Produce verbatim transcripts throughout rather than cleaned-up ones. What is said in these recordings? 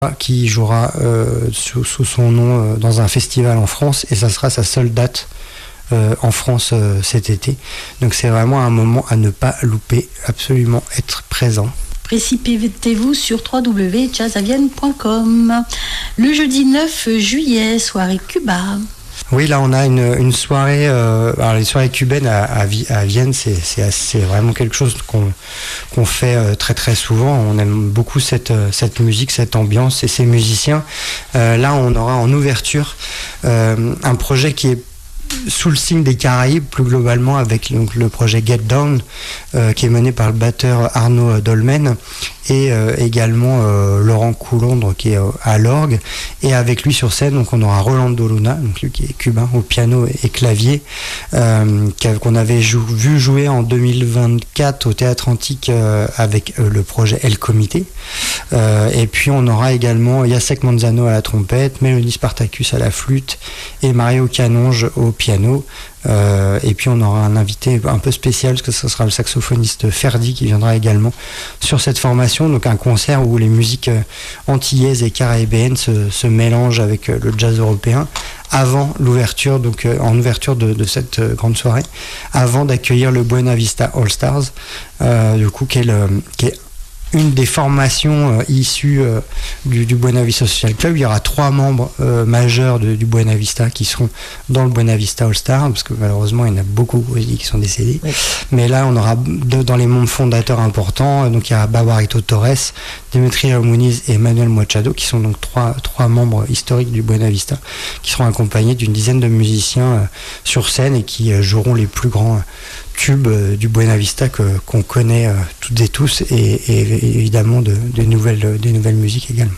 qui jouera euh, sous, sous son nom euh, dans un festival en France, et ça sera sa seule date euh, en France euh, cet été. Donc c'est vraiment un moment à ne pas louper, absolument être présent. Précipitez-vous sur w w w point jazz à vienne point com. Le jeudi neuf juillet, soirée Cuba. Oui, là on a une, une soirée, euh, alors les soirées cubaines à, à, à Vienne, c'est, c'est, c'est vraiment quelque chose qu'on, qu'on fait euh, très très souvent. On aime beaucoup cette, cette musique, cette ambiance et ces musiciens. Euh, là on aura en ouverture euh, un projet qui est sous le signe des Caraïbes, plus globalement, avec donc, le projet Get Down, euh, qui est mené par le batteur Arnaud Dolmen, et euh, également euh, Laurent Coulondre, qui est euh, à l'orgue, et avec lui sur scène, donc on aura Rolando Luna, donc lui qui est cubain au piano et, et clavier, euh, qu'on avait jou- vu jouer en deux mille vingt-quatre au Théâtre Antique euh, avec euh, le projet El Comité, euh, et puis on aura également Jacek Manzano à la trompette, Mélodie Spartacus à la flûte, et Mario Canonge au piano. Euh, et puis on aura un invité un peu spécial, parce que ce sera le saxophoniste Ferdi qui viendra également sur cette formation, donc un concert où les musiques euh, antillaises et caribéennes se, se mélangent avec euh, le jazz européen avant l'ouverture, donc euh, en ouverture de, de cette euh, grande soirée, avant d'accueillir le Buena Vista All Stars, euh, du coup qui est, le, qui est une des formations euh, issues euh, du, du Buena Vista Social Club. Il y aura trois membres euh, majeurs de, du Buena Vista qui seront dans le Buena Vista All Star, parce que malheureusement il y en a beaucoup qui sont décédés. Oui. Mais là on aura deux, dans les membres fondateurs importants, donc il y a Barbarito Torres, Demetria Muniz et Manuel Machado, qui sont donc trois, trois membres historiques du Buena Vista, qui seront accompagnés d'une dizaine de musiciens euh, sur scène et qui euh, joueront les plus grands euh, tubes euh, du Buena Vista que, qu'on connaît euh, toutes et tous, et, et, et évidemment de, de nouvelles, des nouvelles musiques également.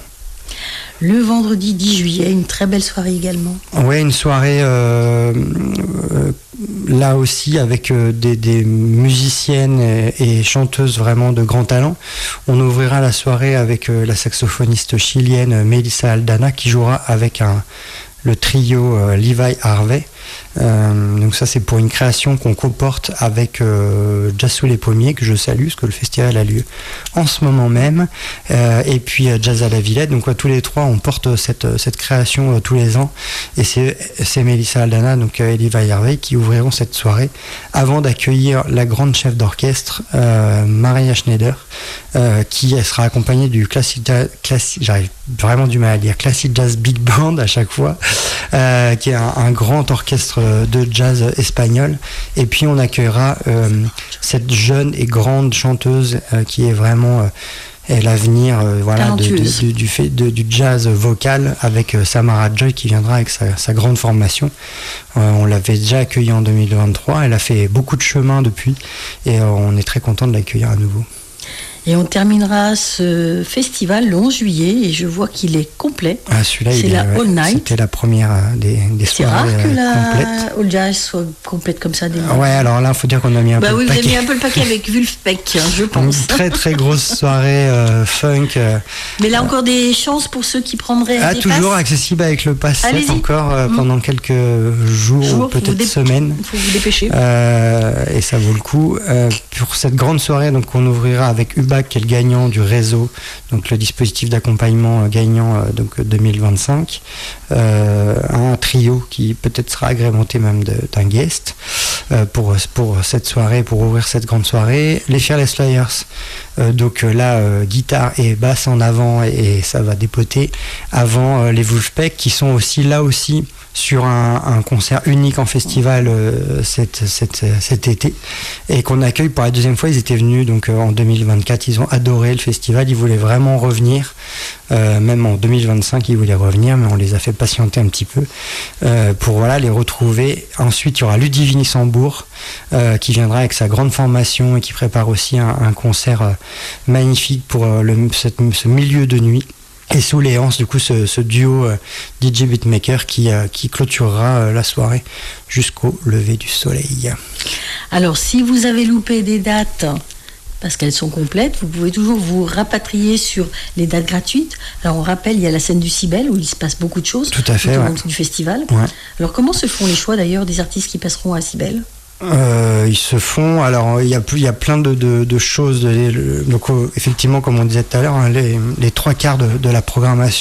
Le vendredi dix juillet, une très belle soirée également. Oui, une soirée euh, euh, là aussi avec euh, des, des musiciennes et, et chanteuses vraiment de grand talent. On ouvrira la soirée avec euh, la saxophoniste chilienne Melissa Aldana, qui jouera avec un, le trio euh, Levi Harvey. Euh, donc ça c'est pour une création qu'on comporte avec euh, Jazz sous les pommiers, que je salue parce que le festival a lieu en ce moment même, euh, et puis euh, Jazz à la Villette. Donc ouais, tous les trois on porte cette, cette création euh, tous les ans, et c'est, c'est Melissa Aldana donc, euh, et Levi Harvey qui ouvriront cette soirée avant d'accueillir la grande chef d'orchestre euh, Maria Schneider, euh, qui elle, sera accompagnée du classic, classic, j'arrive vraiment du mal à dire, Classic Jazz Big Band à chaque fois, euh, qui est un, un grand orchestre de jazz espagnol. Et puis on accueillera euh, cette jeune et grande chanteuse euh, qui est vraiment euh, est l'avenir euh, voilà, de, de, de, du, fait, de, du jazz vocal, avec euh, Samara Joy qui viendra avec sa, sa grande formation. Euh, on l'avait déjà accueillie en deux mille vingt-trois, elle a fait beaucoup de chemin depuis, et euh, on est très content de l'accueillir à nouveau. Et on terminera ce festival le onze juillet, et je vois qu'il est complet. Ah, celui-là, c'est il la est, All Night. C'était la première des, des c'est soirées complètes. C'est rare que la All Jazz soit complète comme ça. Des ouais, alors là, il faut dire qu'on a mis un bah peu oui, le paquet. Bah oui, vous avez mis un peu le paquet avec Vulfpeck, je pense. Une très très grosse soirée euh, funk. Euh, Mais là, encore des chances pour ceux qui prendraient ah, des toujours passes. Accessible avec le pass Allez-y. sept encore euh, mmh. pendant quelques jours, Jour, ou peut-être dé- semaines. Il faut vous dépêcher. Euh, et ça vaut le coup. Euh, pour cette grande soirée, donc, on ouvrira avec U B A C, qui est le gagnant du réseau, donc le dispositif d'accompagnement gagnant euh, donc deux mille vingt-cinq, euh, un trio qui peut-être sera agrémenté même de, d'un guest euh, pour, pour cette soirée, pour ouvrir cette grande soirée. Les Fearless Flyers, euh, donc là euh, guitare et basse en avant, et, et ça va dépoter avant euh, les Wolfpack, qui sont aussi là aussi sur un, un concert unique en festival euh, cet, cet, cet été, et qu'on accueille pour la deuxième fois. Ils étaient venus donc euh, en deux mille vingt-quatre, ils ont adoré le festival, ils voulaient vraiment revenir, euh, même en deux mille vingt-cinq ils voulaient revenir, mais on les a fait patienter un petit peu euh, pour voilà, les retrouver. Ensuite il y aura Ludivine Sambourg euh, qui viendra avec sa grande formation et qui prépare aussi un, un concert euh, magnifique pour euh, le, cette, ce milieu de nuit. Et sous les hanches, du coup, ce, ce duo euh, D J Beatmaker qui, euh, qui clôturera euh, la soirée jusqu'au lever du soleil. Alors, si vous avez loupé des dates, parce qu'elles sont complètes, vous pouvez toujours vous rapatrier sur les dates gratuites. Alors, on rappelle, il y a la scène du Cybèle, où il se passe beaucoup de choses. Tout à fait, tout au ouais. long du festival. Ouais. Alors, comment se font les choix, d'ailleurs, des artistes qui passeront à Cybèle ? Euh, ils se font. Alors, il y a, il y a plein de, de, de choses. De, de, donc, euh, effectivement, comme on disait tout à l'heure, hein, les, les trois quarts de, de la programmation